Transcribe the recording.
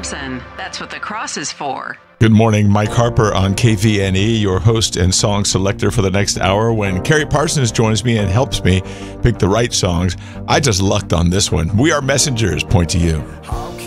Thompson. That's what the cross is for. Good morning, Mike Harper on KVNE, your host and song selector for the next hour. When Carrie Parsons joins me and helps me pick the right songs, I just lucked on this one. We Are Messengers, point to you.